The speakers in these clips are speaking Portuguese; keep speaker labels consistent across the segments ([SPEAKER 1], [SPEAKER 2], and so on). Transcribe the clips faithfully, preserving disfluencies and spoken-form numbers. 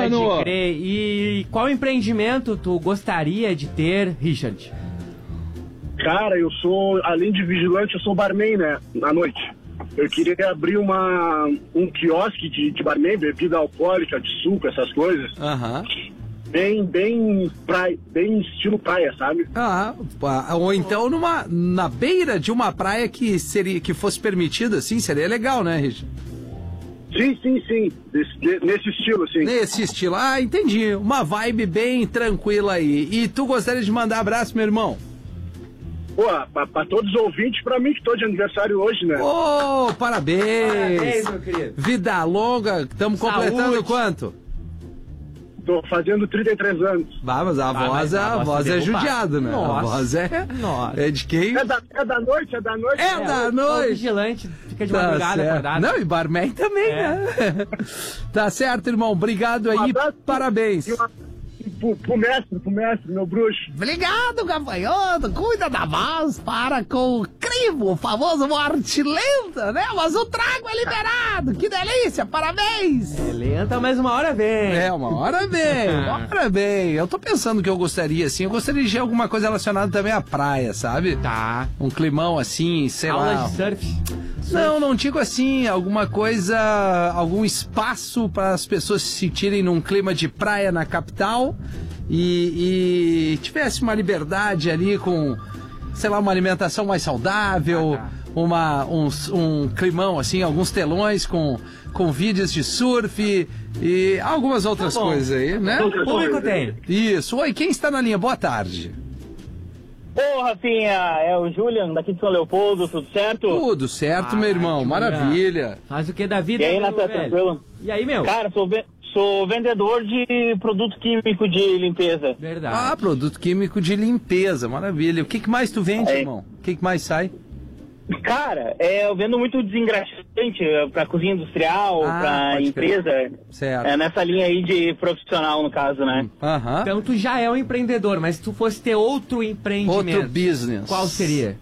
[SPEAKER 1] mano?
[SPEAKER 2] Pode crer. E qual empreendimento tu gostaria de ter, Richard?
[SPEAKER 3] Cara, eu sou, além de vigilante, eu sou barman, né, à noite. Eu queria abrir uma, um quiosque de, de barman, bebida alcoólica, de suco, essas coisas.
[SPEAKER 1] Aham.
[SPEAKER 3] Bem, bem, praia, bem estilo praia, sabe?
[SPEAKER 1] Ah, ou então numa, na beira de uma praia que, seria, que fosse permitida, assim, seria legal, né, Richard?
[SPEAKER 3] Sim, sim, sim. Nesse, nesse estilo, sim.
[SPEAKER 1] Nesse estilo. Ah, entendi. Uma vibe bem tranquila aí. E tu gostaria de mandar abraço, meu irmão?
[SPEAKER 3] Pô, pra, pra todos os ouvintes, pra mim que tô de aniversário hoje, né?
[SPEAKER 1] Ô, oh, parabéns!
[SPEAKER 2] Parabéns, meu querido.
[SPEAKER 1] Vida longa, estamos completando quanto?
[SPEAKER 3] Tô fazendo trinta e três anos.
[SPEAKER 1] Bah, mas a
[SPEAKER 2] Ah,
[SPEAKER 1] voz,
[SPEAKER 2] mas
[SPEAKER 1] a,
[SPEAKER 2] a voz
[SPEAKER 1] voz
[SPEAKER 2] tá
[SPEAKER 1] é
[SPEAKER 2] derrubada.
[SPEAKER 1] judiada, né?
[SPEAKER 2] Nossa.
[SPEAKER 1] A voz é...
[SPEAKER 2] Nossa.
[SPEAKER 1] É de quem?
[SPEAKER 3] É da, é da noite, é da noite.
[SPEAKER 1] É da
[SPEAKER 2] O
[SPEAKER 1] noite!
[SPEAKER 2] vigilante fica de
[SPEAKER 1] Tá
[SPEAKER 2] madrugada
[SPEAKER 1] certo.
[SPEAKER 2] acordado.
[SPEAKER 1] Não, e barman também,
[SPEAKER 2] É.
[SPEAKER 1] né? Tá certo, irmão. Obrigado aí.
[SPEAKER 3] Um abraço.
[SPEAKER 1] Parabéns.
[SPEAKER 3] E uma- Pro, pro mestre, pro mestre, meu bruxo.
[SPEAKER 1] Obrigado, gafanhoto. Cuida da voz para com o crivo, o famoso morte lenta, né? Mas o trago é liberado. Que delícia, parabéns.
[SPEAKER 2] É lenta, mas uma hora vem.
[SPEAKER 1] É, uma hora bem, uma hora bem. Eu tô pensando que eu gostaria, assim, eu gostaria de alguma coisa relacionada também à praia, sabe?
[SPEAKER 2] Tá.
[SPEAKER 1] Um climão assim, sei
[SPEAKER 2] Aula
[SPEAKER 1] lá.
[SPEAKER 2] de surf.
[SPEAKER 1] Não, não digo assim, alguma coisa, algum espaço para as pessoas se sentirem num clima de praia na capital e, e tivesse uma liberdade ali com, sei lá, uma alimentação mais saudável,
[SPEAKER 2] Ah, tá.
[SPEAKER 1] uma, um, um climão assim, alguns telões com, com vídeos de surf e algumas outras
[SPEAKER 2] Tá bom.
[SPEAKER 1] coisas aí, né?
[SPEAKER 2] O público tem.
[SPEAKER 1] Isso. Oi, quem está na linha? Boa tarde.
[SPEAKER 4] Ô, Rafinha, é o Julian, daqui de São Leopoldo, tudo certo?
[SPEAKER 1] Tudo certo,
[SPEAKER 2] Ah,
[SPEAKER 1] meu irmão,
[SPEAKER 2] que
[SPEAKER 1] maravilha.
[SPEAKER 2] Faz o que da vida,
[SPEAKER 4] E aí,
[SPEAKER 2] meu
[SPEAKER 4] Natan,
[SPEAKER 2] velho?
[SPEAKER 4] tranquilo?
[SPEAKER 2] E aí, meu?
[SPEAKER 4] Cara, sou, ve- sou vendedor de produto químico de limpeza.
[SPEAKER 2] Verdade.
[SPEAKER 1] Ah, produto químico de limpeza, maravilha. O que, que mais tu vende,
[SPEAKER 4] É.
[SPEAKER 1] irmão? O que, que mais sai?
[SPEAKER 4] Cara, é, eu vendo muito desengraxante é, pra cozinha industrial,
[SPEAKER 1] Ah,
[SPEAKER 4] pra
[SPEAKER 1] pode
[SPEAKER 4] empresa.
[SPEAKER 1] Certo.
[SPEAKER 4] É nessa linha aí de profissional, no caso, né?
[SPEAKER 1] Aham.
[SPEAKER 2] Então tu já é um empreendedor, mas se tu fosse ter outro empreendimento,
[SPEAKER 1] Outro business.
[SPEAKER 2] qual seria?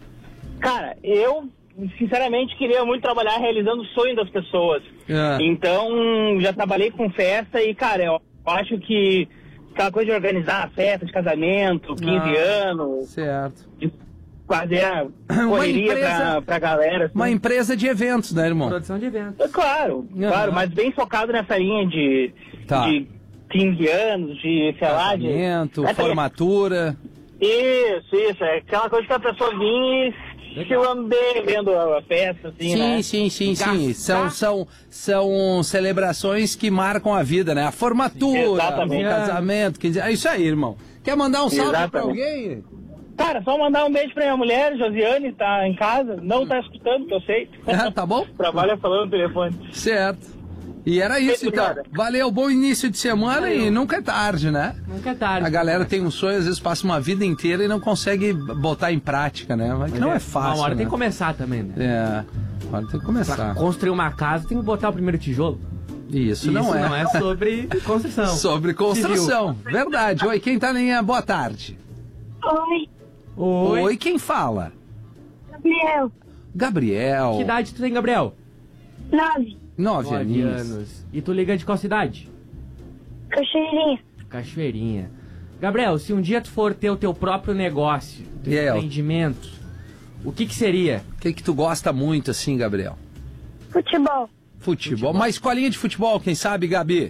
[SPEAKER 4] Cara, eu, sinceramente, queria muito trabalhar realizando o sonho das pessoas.
[SPEAKER 1] Ah.
[SPEAKER 4] Então, já trabalhei com festa e, cara, eu acho que aquela coisa de organizar festa de casamento, quinze
[SPEAKER 1] Ah.
[SPEAKER 4] anos,
[SPEAKER 1] Certo.
[SPEAKER 4] de fazer a
[SPEAKER 1] Uma
[SPEAKER 4] correria
[SPEAKER 1] empresa-
[SPEAKER 4] pra, pra galera. assim.
[SPEAKER 1] Uma empresa de eventos, né, irmão?
[SPEAKER 2] Produção de eventos.
[SPEAKER 4] É claro,
[SPEAKER 1] Aham.
[SPEAKER 4] claro, mas bem focado nessa linha de,
[SPEAKER 1] Tá.
[SPEAKER 4] de quinze anos, de, sei lá, de...
[SPEAKER 1] Casamento,
[SPEAKER 4] É,
[SPEAKER 1] formatura.
[SPEAKER 4] Isso, isso, é aquela coisa que a pessoa vinha e se lamber vendo a festa, assim,
[SPEAKER 1] Sim,
[SPEAKER 4] né?
[SPEAKER 1] sim, sim, sim.
[SPEAKER 2] Gastar.
[SPEAKER 1] São, são, são celebrações que marcam a vida, né? A formatura,
[SPEAKER 4] Exatamente.
[SPEAKER 1] o casamento. quinze É isso aí, irmão. Quer mandar um salve pra
[SPEAKER 4] Exatamente.
[SPEAKER 1] alguém?
[SPEAKER 4] Cara, só mandar um beijo pra minha mulher, Josiane, tá em casa, não tá escutando, que eu sei.
[SPEAKER 1] Ah, tá bom?
[SPEAKER 4] Trabalha falando no telefone.
[SPEAKER 1] Certo. E era isso,
[SPEAKER 4] Feito
[SPEAKER 1] então.
[SPEAKER 4] nada.
[SPEAKER 1] Valeu, bom início de semana e nunca é tarde, né?
[SPEAKER 2] Nunca é tarde.
[SPEAKER 1] A galera tem um sonho, às vezes passa uma vida inteira e não consegue botar em prática, né? Mas que não é fácil,
[SPEAKER 2] Uma hora
[SPEAKER 1] né?
[SPEAKER 2] tem que começar também, né?
[SPEAKER 1] É, uma hora tem que
[SPEAKER 2] Pra
[SPEAKER 1] começar.
[SPEAKER 2] construir uma casa tem que botar o primeiro tijolo.
[SPEAKER 1] Isso, não é.
[SPEAKER 2] não é sobre construção.
[SPEAKER 1] Sobre construção. Verdade. Oi, quem tá na linha? Boa tarde.
[SPEAKER 5] Oi,
[SPEAKER 2] Oi.
[SPEAKER 1] Oi, quem fala?
[SPEAKER 5] Gabriel.
[SPEAKER 1] Gabriel.
[SPEAKER 2] Que idade tu tem, Gabriel?
[SPEAKER 5] Nove.
[SPEAKER 1] Nove
[SPEAKER 2] Nove
[SPEAKER 1] aninhos.
[SPEAKER 2] anos. E tu liga de qual cidade?
[SPEAKER 5] Cachoeirinha.
[SPEAKER 2] Cachoeirinha. Gabriel, se um dia tu for ter o teu próprio negócio, teu
[SPEAKER 1] E aí, ó?
[SPEAKER 2] empreendimento, o que que seria?
[SPEAKER 1] O que que tu gosta muito, assim, Gabriel?
[SPEAKER 5] Futebol.
[SPEAKER 1] Futebol. Uma escolinha de futebol, quem sabe, Gabi?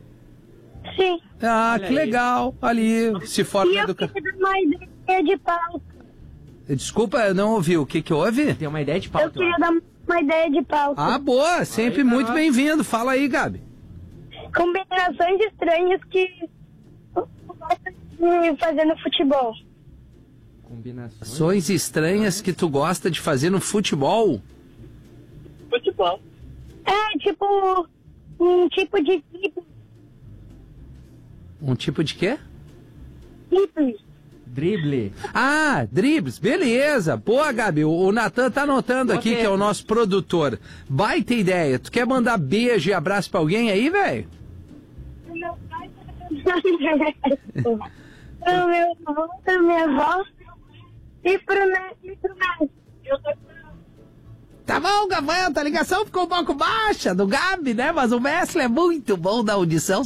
[SPEAKER 5] Sim.
[SPEAKER 1] Ah,
[SPEAKER 2] Olha
[SPEAKER 1] que
[SPEAKER 2] aí.
[SPEAKER 1] legal. Ali, se forma
[SPEAKER 5] E eu
[SPEAKER 1] educa...
[SPEAKER 5] queria dar uma ideia de pauta.
[SPEAKER 1] Desculpa, eu não ouvi. O que que houve?
[SPEAKER 2] Tem uma ideia de
[SPEAKER 5] Eu
[SPEAKER 2] pauta?
[SPEAKER 5] queria dar uma ideia de pauta.
[SPEAKER 1] Ah, boa. Sempre
[SPEAKER 2] Aí,
[SPEAKER 1] muito
[SPEAKER 2] tá.
[SPEAKER 1] bem-vindo. Fala aí, Gabi.
[SPEAKER 5] Combinações estranhas que eu gosto de fazer no futebol.
[SPEAKER 2] Combinações.
[SPEAKER 1] Ações estranhas que tu gosta de fazer no futebol?
[SPEAKER 4] Futebol.
[SPEAKER 5] É, tipo, um tipo de drible.
[SPEAKER 1] Um tipo de quê?
[SPEAKER 5] drible.
[SPEAKER 2] Drible.
[SPEAKER 1] Ah, dribles, beleza. Boa, Gabi. O, o Natan tá anotando aqui,
[SPEAKER 2] Ok.
[SPEAKER 1] que é o nosso produtor. Baita ideia. Tu quer mandar beijo e abraço pra alguém aí, velho?
[SPEAKER 5] Meu pai pro meu avô, pra minha avó e pro neto e pro neto. Eu tô
[SPEAKER 1] Tá bom, Gavanto, a ligação ficou um pouco baixa do Gabi, né? Mas o Messi é muito bom da audição.